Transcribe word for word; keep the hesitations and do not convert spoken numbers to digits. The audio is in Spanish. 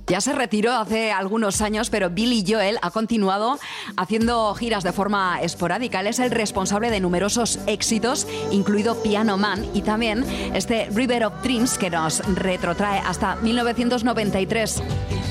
Ya se retiró hace algunos años, pero Billy Joel ha continuado haciendo giras de forma esporádica. Él es el responsable de numerosos éxitos, incluido Piano Man, y también este River of Dreams que nos retrotrae hasta mil novecientos noventa y tres.